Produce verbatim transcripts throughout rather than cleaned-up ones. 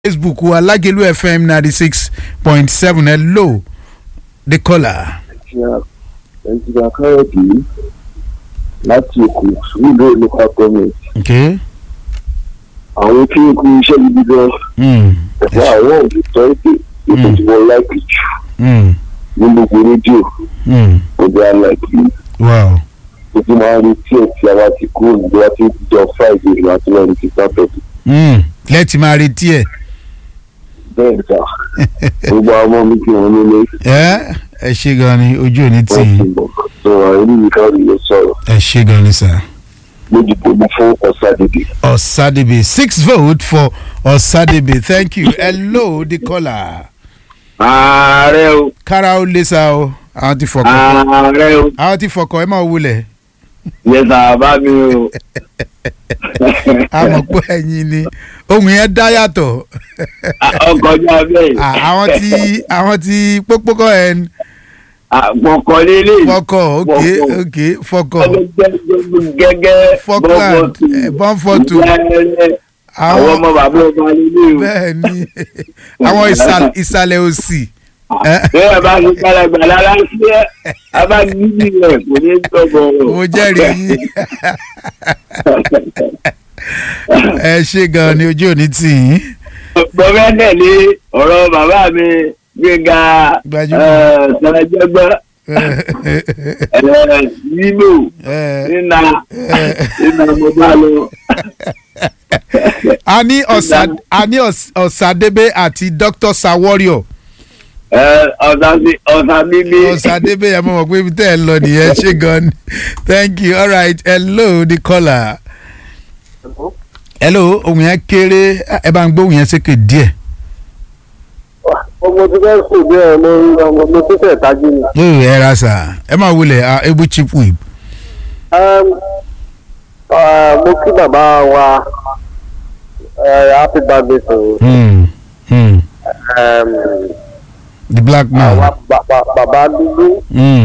Facebook wa Lagelu F M ninety-six point seven. Hello, the caller. Ẹnjìnà Káyọ̀dé láti Èkó nílò local government. Okay. Àwọn tí ń kú iṣẹ́ gidi gan. Ẹ̀fọ́ àwọn òṣìṣẹ́ pé ètò tí wọ́n láìpẹ́ jù ní gbogbo rédíò. Ó jẹ́ aláìpẹ́. Wow. Ó ti máa ń retí ẹ̀ tí a bá ti kúrò nígbà tí ó ti jọ Friday láti lọ́ọ́ ti sábẹ̀dì. Let's marry tiẹ̀. Bẹ́ẹ̀ sà, gbogbo àwọn ọmọ mi kí wọ́n nílé. Ẹ ṣé gan ni ojú òní tì í. Sọ̀rọ̀ ìlú ìkàwé ló sọ̀rọ̀. Ẹ ṣé gan ni sir. Lójú gbogbo fún Ọ̀sádébé. Ọ̀sádébé, six vote for Ọ̀sádébé. Thank you. Hello, the caller. Ààrẹ o. Kára ó lé sa o. Àwọn ti fọkàn. Ààrẹ o. Àwọn ti fọkàn ẹ máa wulẹ̀. Yẹ́sà bá mi o. Àmọ̀ pé ẹ̀yin ni ohun yẹn dá yàtọ̀. Ọkọ̀ ọjọ́ bẹ́ẹ̀. Àwọn tí àwọn tí pópókọ̀ ẹ̀. Fọkọ̀ lélẹ̀. Fọkọ̀ ok ok fọkọ̀. Gẹ́gẹ́ Falkland bọ́ǹfọ̀tò. Àwọn ọmọ bàbá ọba lélẹ̀ o. Bẹ́ẹ̀ ni àwọn ìsàlẹ̀ òsì. Bẹ́ẹ̀ bá ṣe gbàlagbà lára sí ẹ̀ a bá níbi rẹ̀ kò ní tọ́gbọ̀. Mo jẹ́rìí yín. Ẹ ṣé gan ni ojú òní tì yín. Bọ́fẹ́ tẹ̀lé ọ̀rọ̀ bàbá mi Gbéga Sàràjẹ́gbẹ́ nílò nínà nínà mo bá lọ. A ní Ọ̀sádébé àti Doctor Saworio. Ọ̀sádébé. Ọ̀sádébé ẹ mọ̀ pé ibi tẹ́ ẹ lọ nìyẹn ṣé gan ni. Thank you. All right. Hello, the caller. Hello, ohun yẹn kéré ẹ bá ń gbóhùn yẹn sékè díẹ̀. Ọmọ tí wọ́n sùn bí ẹ̀ ló ọmọ mi tó fẹ̀ tají ni. Ó ẹ ra sà ẹ máa wulẹ̀ ebu chip whip. Mo kí bàbá wa happy birthday to the black man. Bàbá dúdú.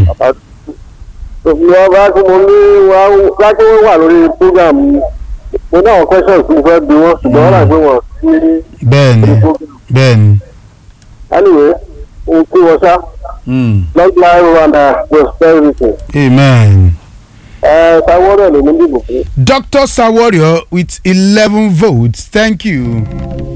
Wọ́n bá tí mo ní láti wọ́n wà lórí program mo ní àwọn questions tí mo fẹ́ bí wọ́n ṣùgbọ́n wọ́n rà pé wọ́n sí. Bẹ́ẹ̀ni bẹ́ẹ̀ni. Anyway, o kú wọn ṣá. Long life and prosperity. Amen. Ẹ Saworio ló ní dìbò fún. Doctor Saworio with eleven votes. Thank you.